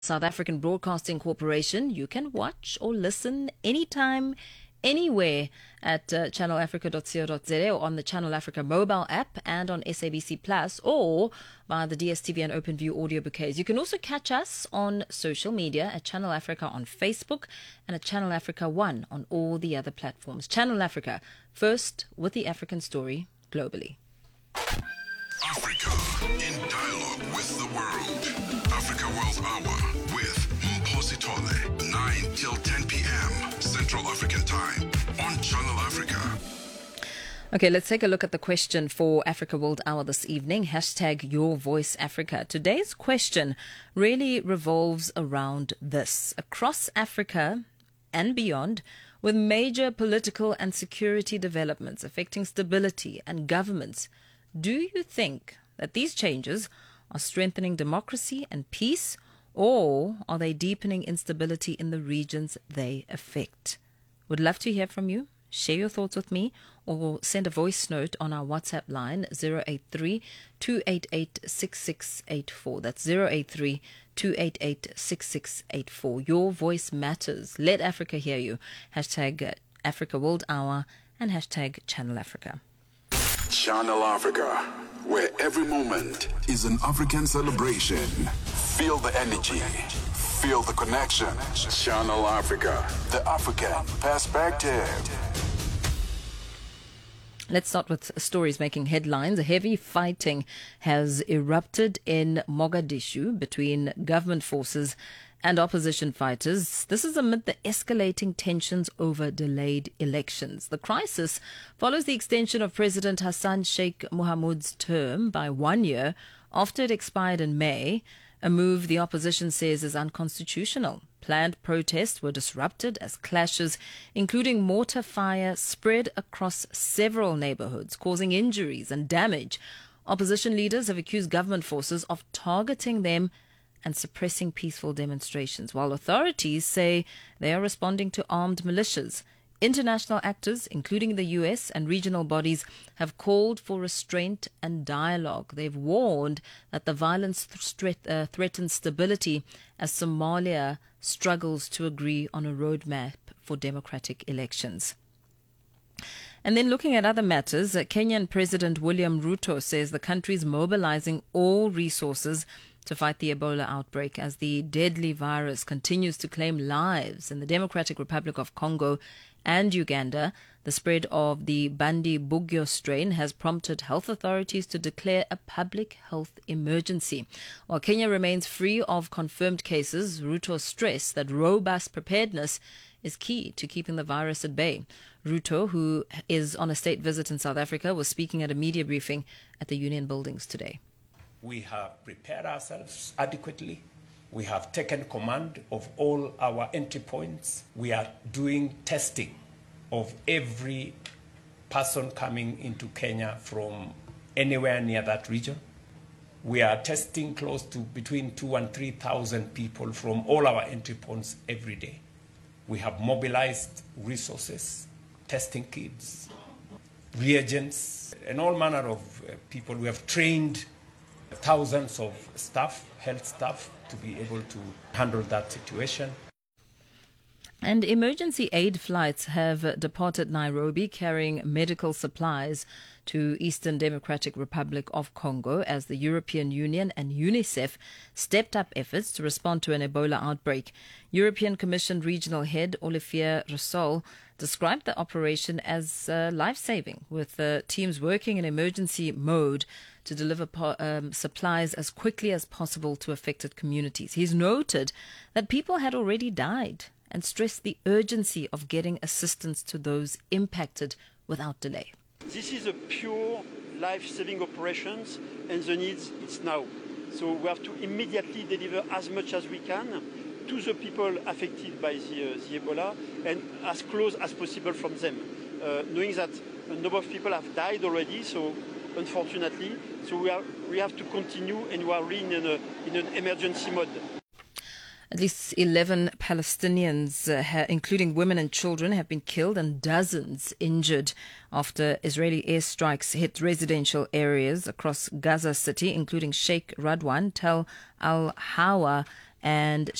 South African Broadcasting Corporation. You can watch or listen anytime, anywhere at channelafrica.co.za or on the Channel Africa mobile app and on SABC Plus or via the DSTV and OpenView audio bouquets. You can also catch us on social media at Channel Africa on Facebook and at Channel Africa 1 on all the other platforms. Channel Africa, first with the African story globally. Africa in dialogue with the world. Africa World Hour with Mposi Tole, 9 till 10 p.m. Central African Time on Channel Africa. Okay, let's take a look at the question for Africa World Hour this evening. Hashtag Your Voice Africa. Today's question really revolves around this. Across Africa and beyond, with major political and security developments affecting stability and governments, do you think that these changes are strengthening democracy and peace, or are they deepening instability in the regions they affect? Would love to hear from you. Share your thoughts with me or send a voice note on our WhatsApp line 083-288-6684. That's 083-288-6684. Your voice matters. Let Africa hear you. Hashtag Africa World Hour and hashtag Channel Africa. Channel Africa, where every moment is an African celebration. Feel the energy. Feel the connection. Channel Africa, the African perspective. Let's start with stories making headlines. Heavy fighting has erupted in Mogadishu between government forces and opposition fighters. This is amid the escalating tensions over delayed elections. The crisis follows the extension of President Hassan Sheikh Mohamud's term by 1 year after it expired in May, a move the opposition says is unconstitutional. Planned protests were disrupted as clashes, including mortar fire, spread across several neighborhoods, causing injuries and damage. Opposition leaders have accused government forces of targeting them and suppressing peaceful demonstrations, while authorities say they are responding to armed militias. International actors, including the US and regional bodies, have called for restraint and dialogue. They've warned that the violence threatens stability as Somalia struggles to agree on a roadmap for democratic elections. And then looking at other matters, Kenyan President William Ruto says the country is mobilizing all resources to fight the Ebola outbreak as the deadly virus continues to claim lives in the Democratic Republic of Congo and Uganda. The spread of the Bundibugyo strain has prompted health authorities to declare a public health emergency. While Kenya remains free of confirmed cases, Ruto stressed that robust preparedness is key to keeping the virus at bay. Ruto, who is on a state visit in South Africa, was speaking at a media briefing at the Union Buildings today. We have prepared ourselves adequately. We have taken command of all our entry points. We are doing testing of every person coming into Kenya from anywhere near that region. We are testing close to between 2,000 and 3,000 people from all our entry points every day. We have mobilized resources, testing kits, reagents, and all manner of people. We have trained thousands of staff, health staff, to be able to handle that situation. And emergency aid flights have departed Nairobi carrying medical supplies to Eastern Democratic Republic of Congo as the European Union and UNICEF stepped up efforts to respond to an Ebola outbreak. European Commission Regional Head Olivier Rossol described the operation as life-saving, with teams working in emergency mode to deliver supplies as quickly as possible to affected communities. He's noted that people had already died and stressed the urgency of getting assistance to those impacted without delay. This is a pure life-saving operations, and the needs is now. So we have to immediately deliver as much as we can to the people affected by the Ebola and as close as possible from them, knowing that a number of people have died already, so unfortunately, so we have to continue, and we are really in an emergency mode. At least 11 Palestinians, including women and children, have been killed and dozens injured after Israeli airstrikes hit residential areas across Gaza City, including Sheikh Radwan, Tel Al-Hawa and